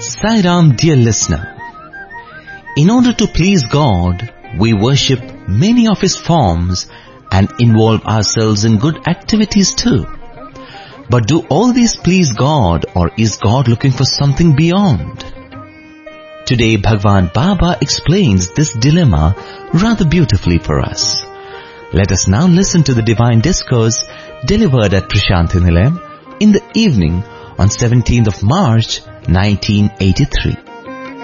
Sai Ram, dear listener. In order to please God, we worship many of His forms and involve ourselves in good activities too. But do all these please God, or is God looking for something beyond? Today Bhagwan Baba explains this dilemma rather beautifully for us. Let us now listen to the divine discourse delivered at Prashanthi Nilayam in the evening on 17th of March 1983.